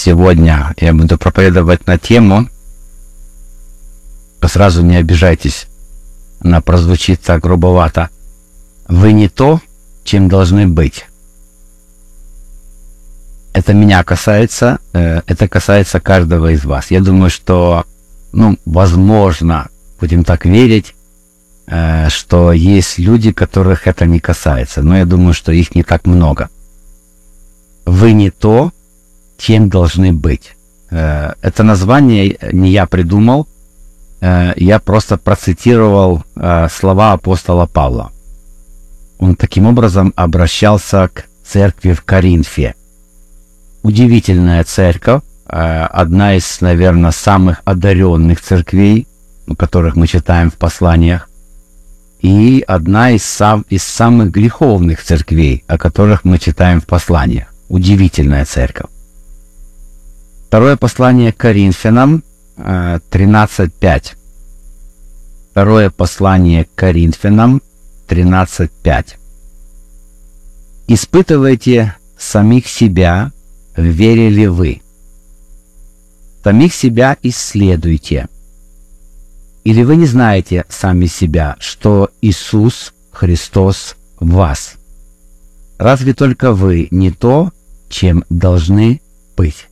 Сегодня я буду проповедовать на тему, сразу не обижайтесь, она прозвучит так грубовато. Вы не то, чем должны быть. Это меня касается, это касается каждого из вас. Я думаю, что, возможно, будем так верить, что есть люди, которых это не касается, но я думаю, что их не так много. Вы не то, чем должны быть. Это название не я придумал, я просто процитировал слова апостола Павла. Он таким образом обращался к церкви в Коринфе. Удивительная церковь, одна из, наверное, самых одаренных церквей, о которых мы читаем в посланиях, и одна из самых греховных церквей, о которых мы читаем в посланиях. Удивительная церковь. Второе послание к Коринфянам 13:5. Второе послание к Коринфянам 13:5. «Испытывайте самих себя, вере ли вы? Самих себя исследуйте. Или вы не знаете сами себя, что Иисус Христос в вас? Разве только вы не то, чем должны быть?»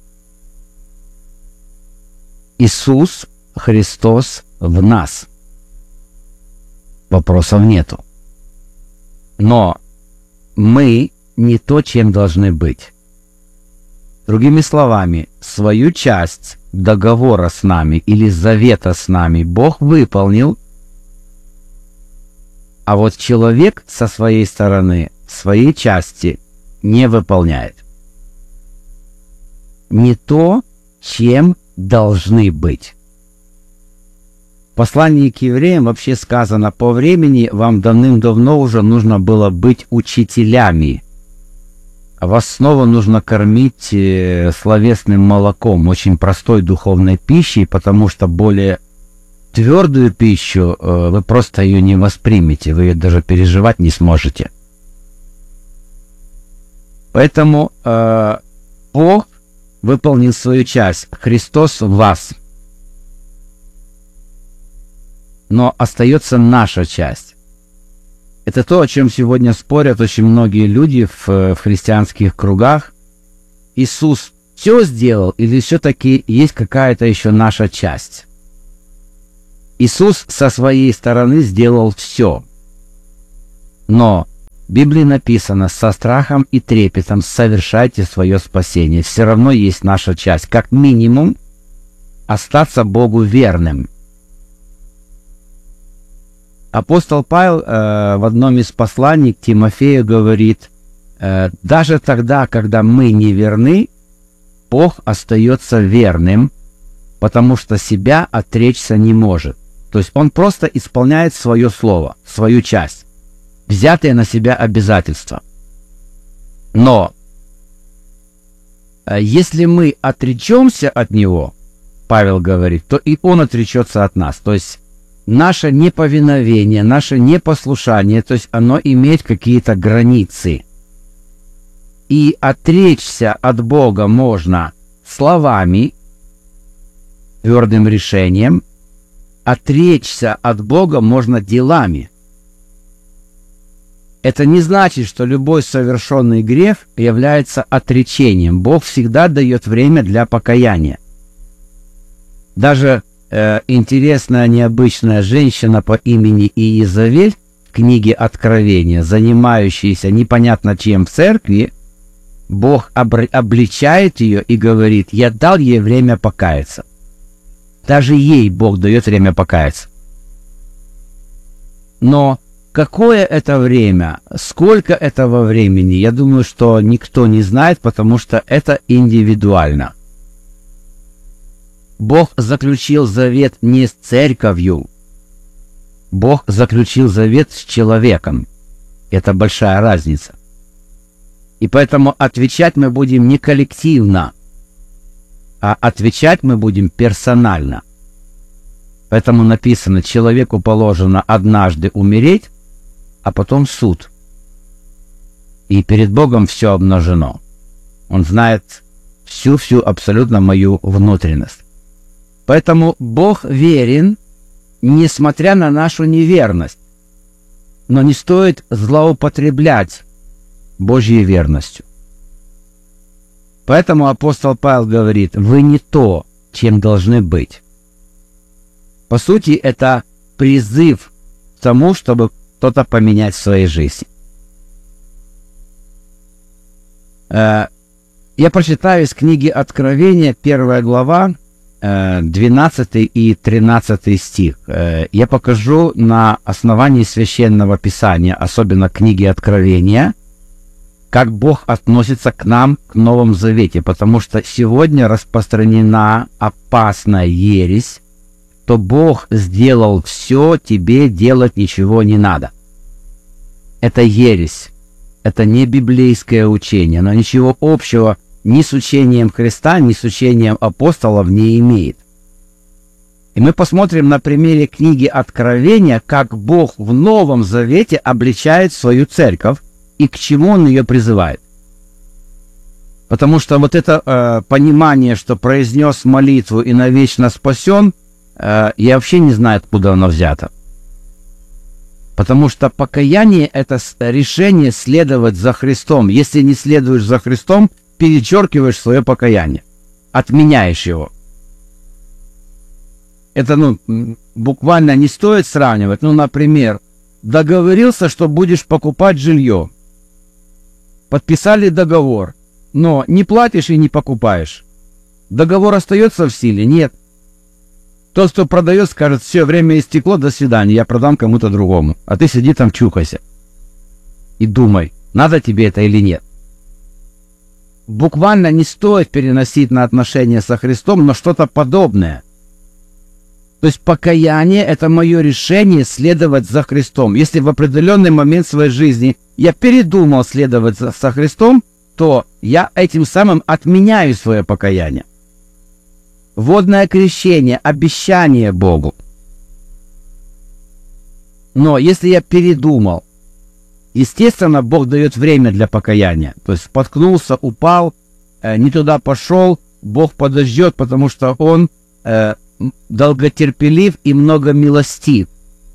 Иисус Христос в нас. Вопросов нету. Но мы не то, чем должны быть. Другими словами, свою часть договора с нами или завета с нами Бог выполнил, а вот человек со своей стороны своей части не выполняет. Не то, чем должны быть. В послании к евреям вообще сказано: по времени вам давным-давно уже нужно было быть учителями. А вас снова нужно кормить словесным молоком, очень простой духовной пищей, потому что более твердую пищу вы просто ее не воспримете, вы ее даже переживать не сможете. Поэтому Бог выполнил свою часть, Христос в вас. Но остается наша часть. Это то, о чем сегодня спорят очень многие люди в христианских кругах. Иисус все сделал или все-таки есть какая-то еще наша часть? Иисус со своей стороны сделал все. Но в Библии написано: со страхом и трепетом совершайте свое спасение. Все равно есть наша часть. Как минимум, остаться Богу верным. Апостол Павел в одном из посланий к Тимофею говорит: даже тогда, когда мы не верны, Бог остается верным, потому что себя отречься не может. То есть Он просто исполняет свое слово, свою часть, взятые на себя обязательства. Но если мы отречемся от Него, Павел говорит, то и Он отречется от нас. То есть наше неповиновение, наше непослушание, то есть оно имеет какие-то границы. И отречься от Бога можно словами, твердым решением. Отречься от Бога можно делами. Это не значит, что любой совершенный грех является отречением. Бог всегда дает время для покаяния. Даже интересная, необычная женщина по имени Иезавель в книге Откровения, занимающаяся непонятно чем в церкви, Бог обличает ее и говорит: я дал ей время покаяться. Даже ей Бог дает время покаяться. Но какое это время, сколько этого времени, я думаю, что никто не знает, потому что это индивидуально. Бог заключил завет не с церковью. Бог заключил завет с человеком. Это большая разница. И поэтому отвечать мы будем не коллективно, а отвечать мы будем персонально. Поэтому написано: человеку положено однажды умереть, а потом суд. И перед Богом все обнажено. Он знает всю абсолютно мою внутренность. Поэтому Бог верен, несмотря на нашу неверность. Но не стоит злоупотреблять Божьей верностью. Поэтому апостол Павел говорит: вы не то, чем должны быть. По сути, это призыв к тому, чтобы что-то поменять в своей жизни. Я прочитаю из книги Откровения, 1 глава, 12 и 13 стих. Я покажу на основании Священного Писания, особенно книги Откровения, как Бог относится к нам, к Новому Завете, потому что сегодня распространена опасная ересь, то Бог сделал все, тебе делать ничего не надо. Это ересь, это не библейское учение, но ничего общего ни с учением Христа, ни с учением апостолов не имеет. И мы посмотрим на примере книги Откровения, как Бог в Новом Завете обличает свою церковь и к чему Он ее призывает. Потому что вот это понимание, что произнес молитву и навечно спасен, я вообще не знаю, откуда оно взято. Потому что покаяние – это решение следовать за Христом. Если не следуешь за Христом, перечеркиваешь свое покаяние, отменяешь его. Это, буквально не стоит сравнивать. Например, договорился, что будешь покупать жилье. Подписали договор, но не платишь и не покупаешь. Договор остается в силе? Нет. Тот, кто продает, скажет: все, время истекло, до свидания, я продам кому-то другому. А ты сиди там, чухайся. И думай, надо тебе это или нет. Буквально не стоит переносить на отношения со Христом, но что-то подобное. То есть покаяние – это мое решение следовать за Христом. Если в определенный момент своей жизни я передумал следовать за Христом, то я этим самым отменяю свое покаяние. Водное крещение – обещание Богу. Но если я передумал, естественно, Бог дает время для покаяния. То есть споткнулся, упал, не туда пошел, Бог подождет, потому что Он долготерпелив и многомилостив.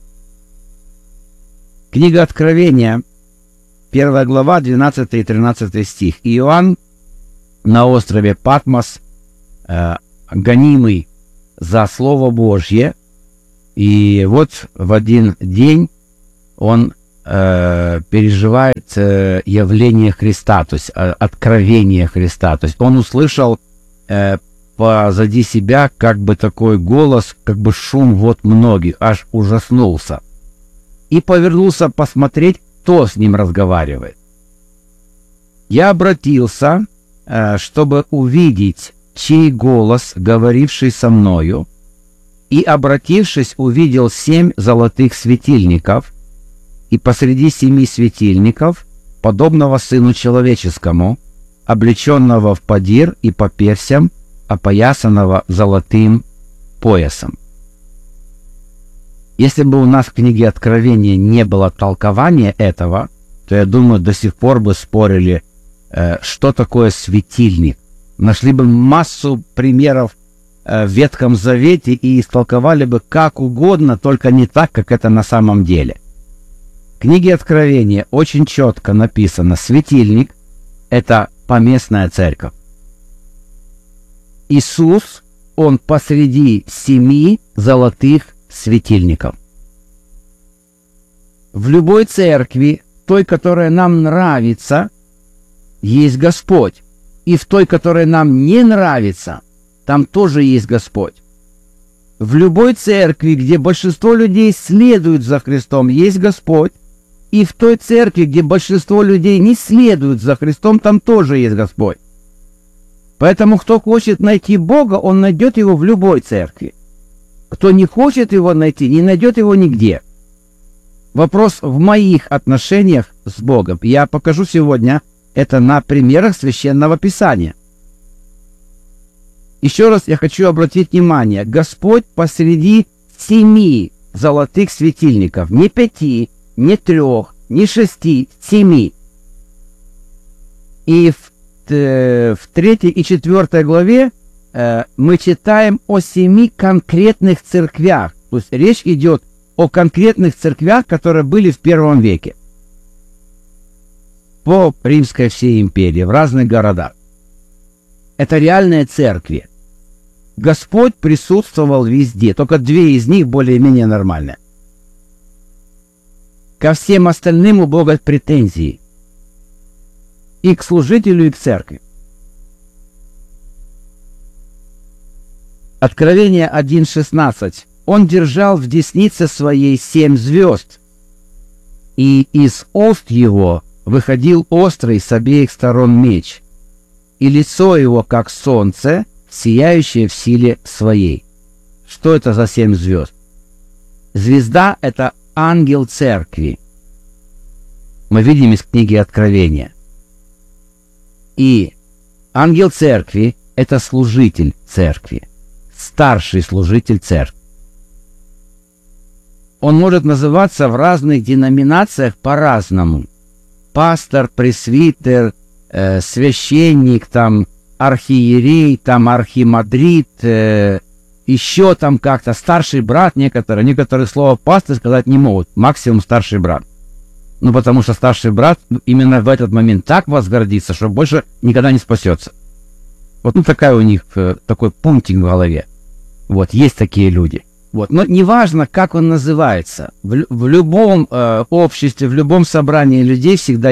Книга Откровения, 1 глава, 12 и 13 стих. Иоанн на острове Патмос, гонимый за Слово Божье, и вот в один день он переживает явление Христа, то есть откровение Христа. То есть он услышал позади себя как бы такой голос, как бы шум вод многих, аж ужаснулся. И повернулся посмотреть, кто с ним разговаривает. Я обратился, чтобы увидеть, чей голос, говоривший со мною, и, обратившись, увидел 7 золотых светильников, и посреди 7 светильников, подобного Сыну Человеческому, облеченного в подир и по персям, опоясанного золотым поясом. Если бы у нас в книге Откровения не было толкования этого, то, я думаю, до сих пор бы спорили, что такое светильник. Нашли бы массу примеров в Ветхом Завете и истолковали бы как угодно, только не так, как это на самом деле. В книге Откровения очень четко написано: светильник – это поместная церковь. Иисус, Он посреди 7 золотых светильников. В любой церкви, той, которая нам нравится, есть Господь. И в той, которая нам не нравится, там тоже есть Господь. В любой церкви, где большинство людей следует за Христом, есть Господь. И в той церкви, где большинство людей не следует за Христом, там тоже есть Господь. Поэтому, кто хочет найти Бога, он найдет Его в любой церкви. Кто не хочет Его найти, не найдет Его нигде. Вопрос в моих отношениях с Богом. Я покажу сегодня это на примерах Священного Писания. Еще раз я хочу обратить внимание. Господь посреди 7 золотых светильников. Не 5, не 3, не 6, 7. И в в 3 и 4 главе мы читаем о 7 конкретных церквях. То есть речь идет о конкретных церквях, которые были в 1 веке. По Римской всей империи, в разных городах. Это реальные церкви. Господь присутствовал везде, только 2 из них более-менее нормальные. Ко всем остальным у Бога претензии. И к служителю, и к церкви. Откровение 1:16. Он держал в деснице своей 7 звезд, и из уст его выходил острый с обеих сторон меч, и лицо его, как солнце, сияющее в силе своей. Что это за 7 звезд? Звезда — это ангел церкви. Мы видим из книги Откровения. И ангел церкви — это служитель церкви, старший служитель церкви. Он может называться в разных деноминациях по-разному. Пастор, пресвитер, священник, там, архиерей, там, архимандрит, еще там как-то старший брат, некоторые слова пастор сказать не могут, максимум старший брат. Ну, потому что старший брат именно в этот момент так возгордится, что больше никогда не спасется. Вот, ну, такая у них, такой пунктик в голове. Вот, есть такие люди. Вот, но неважно, как он называется, в любом обществе, в любом собрании людей всегда